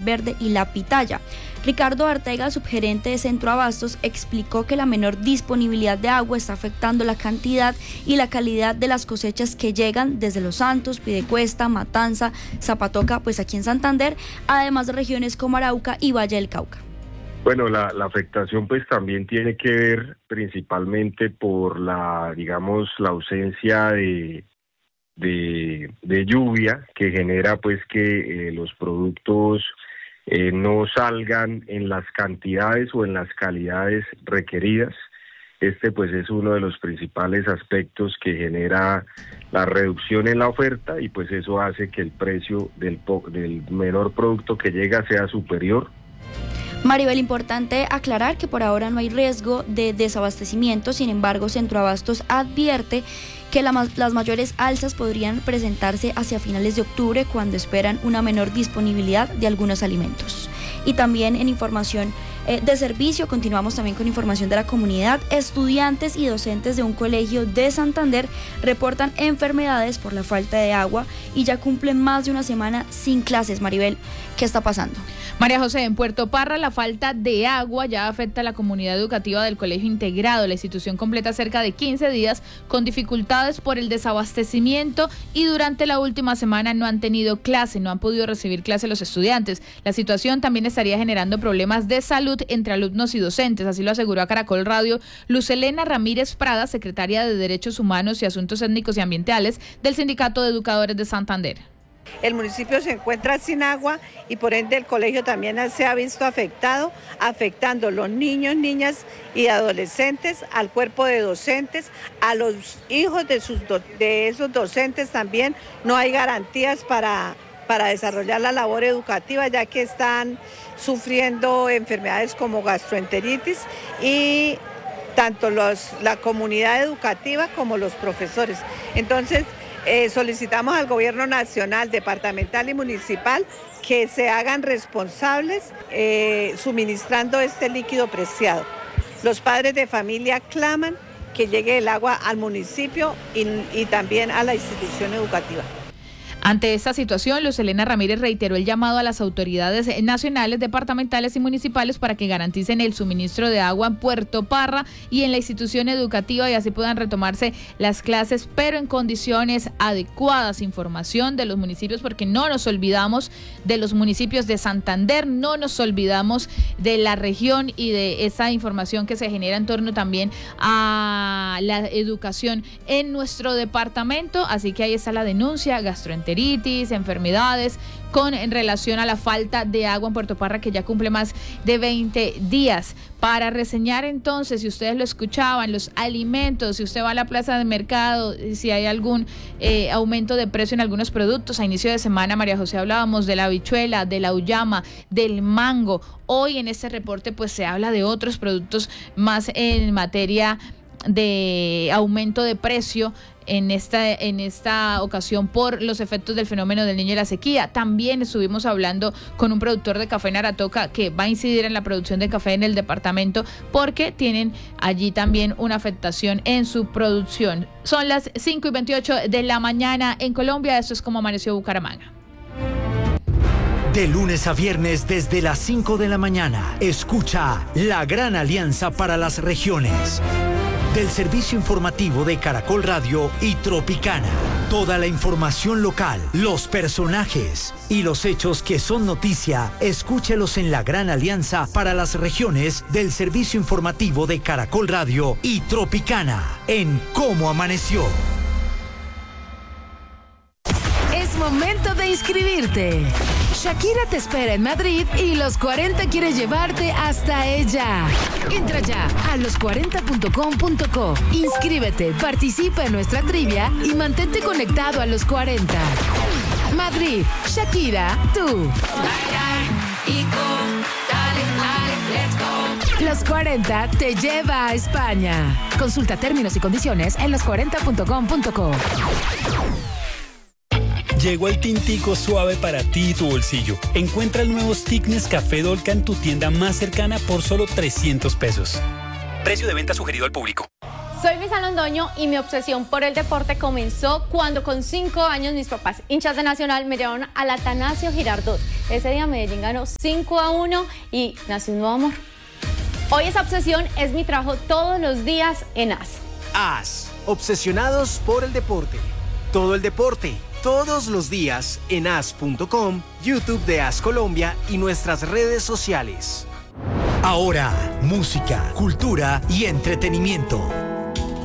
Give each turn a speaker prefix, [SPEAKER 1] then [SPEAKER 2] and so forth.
[SPEAKER 1] Verde y La Pitaya. Ricardo Artega, subgerente de Centro Abastos, explicó que la menor disponibilidad de agua está afectando la cantidad y la calidad de las cosechas que llegan desde Los Santos, Piedecuesta, Matanza, Zapatoca, pues aquí en Santander, además de regiones como Arauca y Valle del Cauca.
[SPEAKER 2] Bueno, la afectación pues también tiene que ver principalmente por la ausencia de lluvia que genera pues que los productos no salgan en las cantidades o en las calidades requeridas. Este pues es uno de los principales aspectos que genera la reducción en la oferta y pues eso hace que el precio del menor producto que llega sea superior.
[SPEAKER 1] Maribel, importante aclarar que por ahora no hay riesgo de desabastecimiento, sin embargo, Centro Abastos advierte que las mayores alzas podrían presentarse hacia finales de octubre, cuando esperan una menor disponibilidad de algunos alimentos. Y también en información de servicio, continuamos también con información de la comunidad. Estudiantes y docentes de un colegio de Santander reportan enfermedades por la falta de agua y ya cumplen más de una semana sin clases. Maribel, ¿qué está pasando?
[SPEAKER 3] María José, en Puerto Parra la falta de agua ya afecta a la comunidad educativa del Colegio Integrado. La institución completa cerca de 15 días con dificultades por el desabastecimiento y durante la última semana no han tenido clase, no han podido recibir clase los estudiantes. La situación también estaría generando problemas de salud entre alumnos y docentes, así lo aseguró a Caracol Radio Luz Elena Ramírez Prada, secretaria de Derechos Humanos y Asuntos Étnicos y Ambientales del Sindicato de Educadores de Santander.
[SPEAKER 4] El municipio se encuentra sin agua y por ende el colegio también se ha visto afectando los niños, niñas y adolescentes, al cuerpo de docentes, a los hijos de esos docentes también. No hay garantías para desarrollar la labor educativa, ya que están sufriendo enfermedades como gastroenteritis y tanto la comunidad educativa como los profesores. Entonces, solicitamos al gobierno nacional, departamental y municipal que se hagan responsables suministrando este líquido preciado. Los padres de familia claman que llegue el agua al municipio y también a la institución educativa.
[SPEAKER 3] Ante esta situación, Luz Elena Ramírez reiteró el llamado a las autoridades nacionales, departamentales y municipales para que garanticen el suministro de agua en Puerto Parra y en la institución educativa y así puedan retomarse las clases, pero en condiciones adecuadas. Información de los municipios, porque no nos olvidamos de los municipios de Santander, no nos olvidamos de la región y de esa información que se genera en torno también a la educación en nuestro departamento. Así que ahí está la denuncia, gastroenteritis, enfermedades en relación a la falta de agua en Puerto Parra, que ya cumple más de 20 días. Para reseñar entonces, si ustedes lo escuchaban, los alimentos, si usted va a la plaza de mercado, si hay algún aumento de precio en algunos productos. A inicio de semana, María José, hablábamos de la habichuela, de la auyama, del mango. Hoy en este reporte pues se habla de otros productos más en materia de aumento de precio en esta ocasión por los efectos del fenómeno del Niño y la sequía. También estuvimos hablando con un productor de café en Aratoca que va a incidir en la producción de café en el departamento porque tienen allí también una afectación en su producción. Son las 5:28 de la mañana en Colombia. Esto es Como Amaneció Bucaramanga.
[SPEAKER 5] De lunes a viernes desde las 5 de la mañana, escucha La Gran Alianza para las Regiones. Del servicio informativo de Caracol Radio y Tropicana. Toda la información local, los personajes y los hechos que son noticia, escúchelos en La Gran Alianza para las Regiones del servicio informativo de Caracol Radio y Tropicana en Cómo Amaneció.
[SPEAKER 6] Es momento de inscribirte. Shakira te espera en Madrid y Los 40 quiere llevarte hasta ella. Entra ya a los40.com.co. Inscríbete, participa en nuestra trivia y mantente conectado a Los 40. Madrid, Shakira, tú. Los 40 te lleva a España. Consulta términos y condiciones en los40.com.co.
[SPEAKER 7] Llegó el tintico suave para ti y tu bolsillo. Encuentra el nuevo Stick Nescafé Dolca en tu tienda más cercana por solo 300 pesos. Precio de venta sugerido al público.
[SPEAKER 8] Soy Luisa Londoño y mi obsesión por el deporte comenzó cuando con 5 años mis papás, hinchas de Nacional, me llevaron al Atanasio Girardot. Ese día Medellín ganó 5-1 y nació un nuevo amor. Hoy esa obsesión es mi trabajo todos los días en AS.
[SPEAKER 9] AS, obsesionados por el deporte. Todo el deporte, todos los días en as.com, YouTube de AS Colombia y nuestras redes sociales.
[SPEAKER 5] Ahora, música, cultura y entretenimiento.